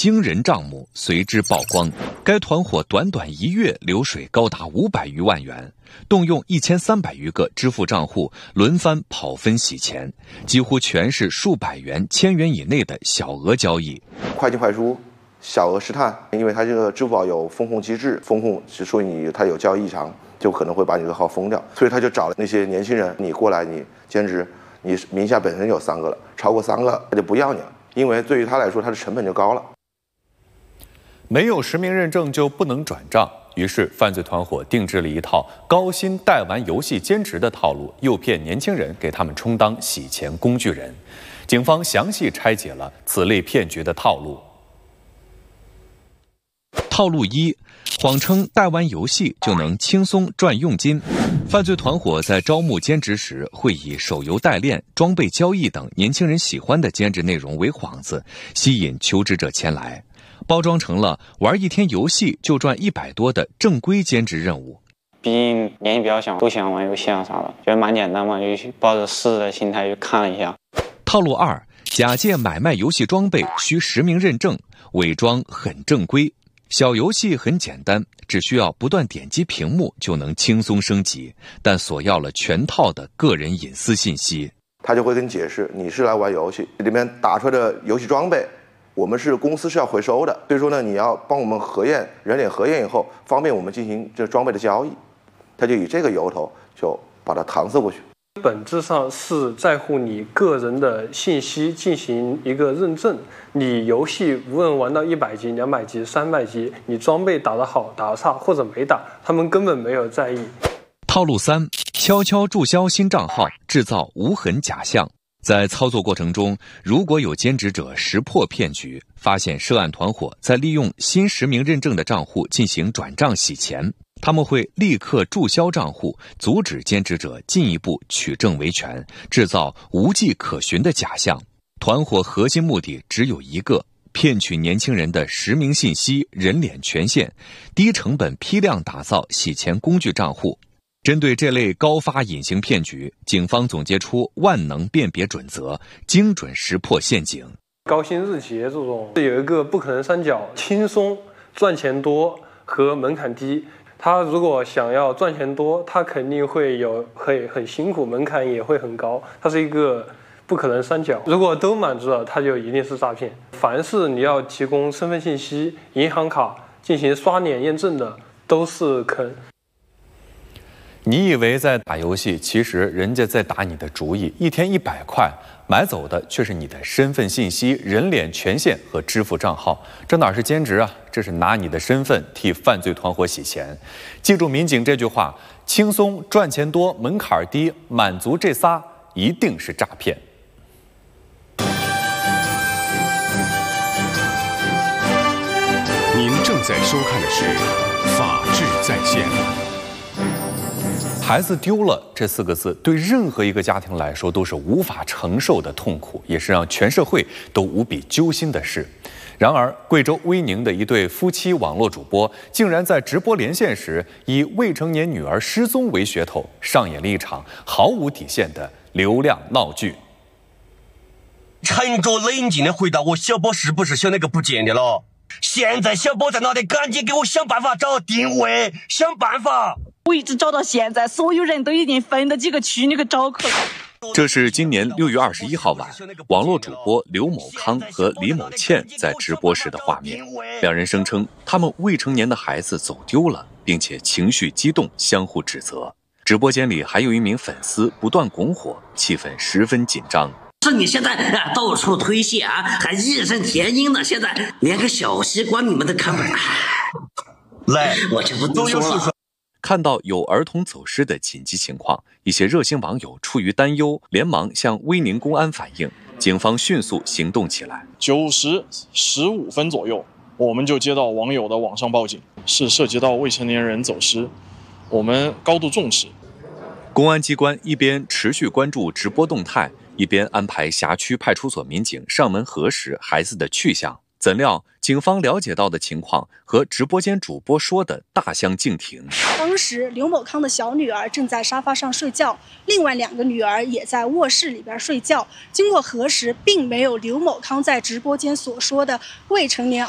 惊人账目随之曝光。该团伙短短1月流水高达500余万元，动用1300余个支付账户，轮番跑分洗钱，几乎全是数百元、1000元以内的小额交易。 快进快出，小额试探，因为它这个支付宝有风控机制，风控是说它有交易异常，就可能会把你的号封掉，所以他就找了那些年轻人，你过来，你兼职，你名下本身有3个了，超过3个他就不要你了，因为对于他来说，他的成本就高了。 没有实名认证就不能转账，于是犯罪团伙定制了一套高薪代玩游戏兼职的套路，诱骗年轻人给他们充当洗钱工具人。警方详细拆解了此类骗局的套路。 套路1，谎称代玩游戏就能轻松赚佣金。犯罪团伙在招募兼职时，会以手游代练、装备交易等年轻人喜欢的兼职内容为幌子，吸引求职者前来，包装成了玩1天游戏就赚100多的正规兼职任务。 毕竟年纪比较小，都喜欢玩游戏啊啥的，觉得蛮简单嘛，就抱着试的心态去看了一下。 套路2，假借买卖游戏装备需实名认证，伪装很正规。小游戏很简单，只需要不断点击屏幕就能轻松升级，但索要了全套的个人隐私信息。 他就会跟你解释，你是来玩游戏，里面打出来的游戏装备，我们公司是要回收的，所以说呢，你要帮我们核验，人脸核验以后，方便我们进行这装备的交易。他就以这个由头就把它搪塞过去。 本质上是在乎你个人的信息进行一个认证。你游戏无论玩到100级、200级、300级，你装备打得好、打得差或者没打，他们根本没有在意。 套路3，悄悄注销新账号，制造无痕假象。在操作过程中，如果有兼职者识破骗局，发现涉案团伙在利用新实名认证的账户进行转账洗钱，他们会立刻注销账户，阻止兼职者进一步取证维权，制造无迹可寻的假象。团伙核心目的只有一个，骗取年轻人的实名信息、人脸权限，低成本批量打造洗钱工具账户。针对这类高发隐形骗局，警方总结出万能辨别准则，精准识破陷阱。 高薪日结这种有一个不可能三角：轻松、赚钱多和门槛低。他如果想要赚钱多，他肯定会很辛苦，门槛也会很高。它是一个不可能三角，如果都满足了，它就一定是诈骗。凡是你要提供身份信息、银行卡进行刷脸验证的，都是坑。 你以为在打游戏，其实人家在打你的主意。1天100块，买走的却是你的身份信息、人脸权限和支付账号。这哪是兼职啊？这是拿你的身份替犯罪团伙洗钱。记住民警这句话：轻松、赚钱多、门槛低，满足这仨一定是诈骗。 您正在收看的是《法治在线》。 孩子丢了这4个字，对任何一个家庭来说都是无法承受的痛苦，也是让全社会都无比揪心的事。然而，贵州威宁的一对夫妻网络主播，竟然在直播连线时，以未成年女儿失踪为噱头，上演了一场毫无底线的流量闹剧。 沉着冷静地回答我，小宝是不是小那个不见的了？现在小宝在哪里？赶紧给我想办法找定位，想办法。 我一直找到现在，所有人都已经分了几个区，你给找去了。 这是今年6月21号晚，网络主播刘某康和李某倩在直播时的画面。两人声称他们未成年的孩子走丢了，并且情绪激动，相互指责。直播间里还有一名粉丝不断拱火，气氛十分紧张。 是你现在到处推卸啊，还义愤填膺的，现在连个小西瓜你们都看不来。 来， 我就不多说了。 看到有儿童走失的紧急情况，一些热心网友出于担忧，连忙向威宁公安反映，警方迅速行动起来。 9时15分左右，我们就接到网友的网上报警，是涉及到未成年人走失，我们高度重视。 公安机关一边持续关注直播动态，一边安排辖区派出所民警上门核实孩子的去向。怎料，警方了解到的情况和直播间主播说的大相径庭。 当时刘某康的小女儿正在沙发上睡觉，另外2个女儿也在卧室里边睡觉。经过核实，并没有刘某康在直播间所说的未成年